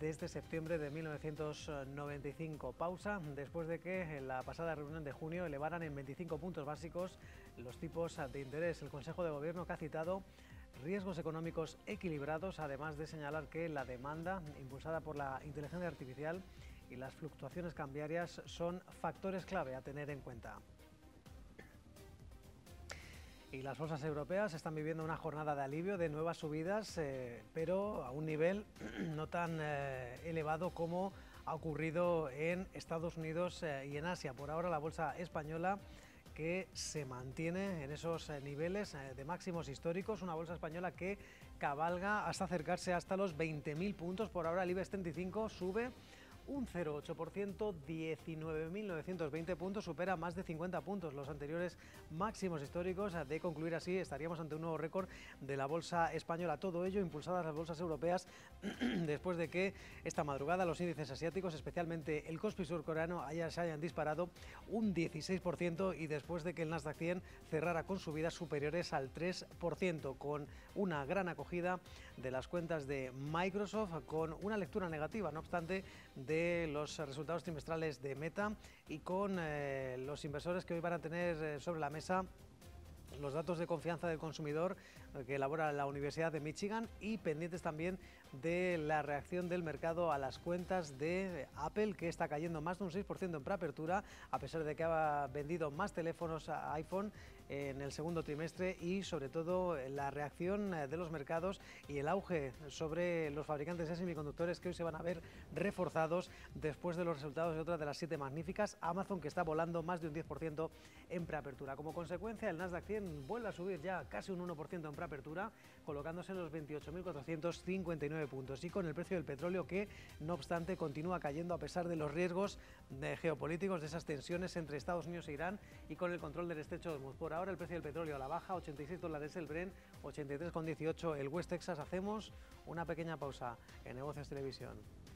desde septiembre de 1995. Pausa después de que en la pasada reunión de junio elevaran en 25 puntos básicos los tipos de interés. El Consejo de Gobierno, que ha citado riesgos económicos equilibrados, además de señalar que la demanda impulsada por la inteligencia artificial y las fluctuaciones cambiarias son factores clave a tener en cuenta. Y las bolsas europeas están viviendo una jornada de alivio, de nuevas subidas, pero a un nivel no tan elevado como ha ocurrido en Estados Unidos y en Asia. Por ahora la bolsa española, que se mantiene en esos niveles de máximos históricos, una bolsa española que cabalga hasta acercarse hasta los 20.000 puntos. Por ahora el IBEX 35 sube un 0,8%, 19.920 puntos, supera más de 50 puntos los anteriores máximos históricos. De concluir así, estaríamos ante un nuevo récord de la bolsa española. Todo ello impulsadas las bolsas europeas después de que esta madrugada los índices asiáticos, especialmente el Kospi surcoreano, se hayan disparado un 16%, y después de que el Nasdaq 100 cerrara con subidas superiores al 3%, con una gran acogida de las cuentas de Microsoft, con una lectura negativa, no obstante, de los resultados trimestrales de Meta, y con los inversores que hoy van a tener sobre la mesa los datos de confianza del consumidor que elabora la Universidad de Michigan, y pendientes también de la reacción del mercado a las cuentas de Apple, que está cayendo más de un 6% en preapertura, a pesar de que ha vendido más teléfonos a iPhone en el segundo trimestre, y sobre todo la reacción de los mercados y el auge sobre los fabricantes de semiconductores, que hoy se van a ver reforzados después de los resultados de otra de las 7 magníficas, Amazon, que está volando más de un 10% en preapertura. Como consecuencia, el Nasdaq 100 vuelve a subir ya casi un 1% en preapertura, colocándose en los 28.459 puntos, y con el precio del petróleo que, no obstante, continúa cayendo a pesar de los riesgos geopolíticos, de esas tensiones entre Estados Unidos e Irán, y con el control del estrecho de Hormuz. Por ahora el precio del petróleo a la baja, $86 el Brent, 83,18 el West Texas. Hacemos una pequeña pausa en Negocios Televisión.